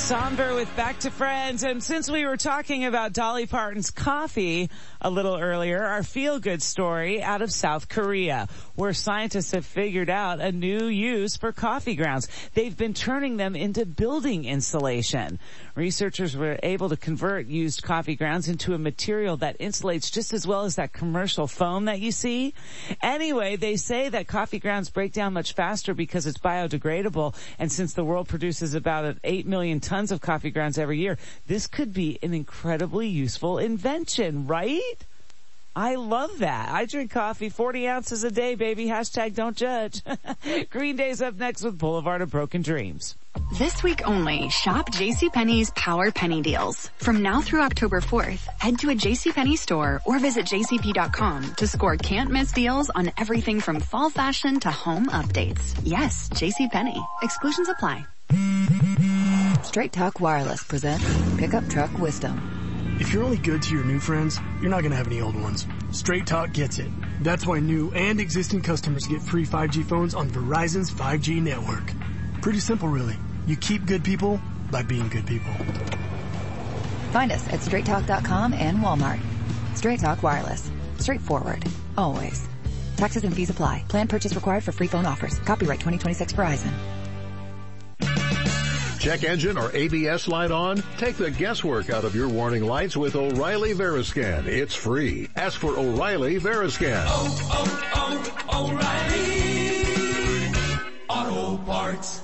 Somber with Back to Friends. And since we were talking about Dolly Parton's coffee a little earlier, our feel-good story out of South Korea, where scientists have figured out a new use for coffee grounds. They've been turning them into building insulation. Researchers were able to convert used coffee grounds into a material that insulates just as well as that commercial foam that you see. Anyway, they say that coffee grounds break down much faster because it's biodegradable, and since the world produces about 8 million tons of coffee grounds every year, this could be an incredibly useful invention, right? I love that. I drink coffee 40 ounces a day, baby. Hashtag don't judge. Green Day's up next with Boulevard of Broken Dreams. This week only, shop JCPenney's Power Penny Deals. From now through October 4th, head to a JCPenney store or visit jcp.com to score can't-miss deals on everything from fall fashion to home updates. Yes, JCPenney. Exclusions apply. Straight Talk Wireless presents Pickup Truck Wisdom. If you're only good to your new friends, you're not going to have any old ones. Straight Talk gets it. That's why new and existing customers get free 5G phones on Verizon's 5G network. Pretty simple, really. You keep good people by being good people. Find us at straighttalk.com and Walmart. Straight Talk Wireless. Straightforward. Always. Taxes and fees apply. Plan purchase required for free phone offers. Copyright 2026 Verizon. Check engine or ABS light on? Take the guesswork out of your warning lights with O'Reilly Veriscan. It's free. Ask for O'Reilly Veriscan. Oh, O'Reilly Auto Parts.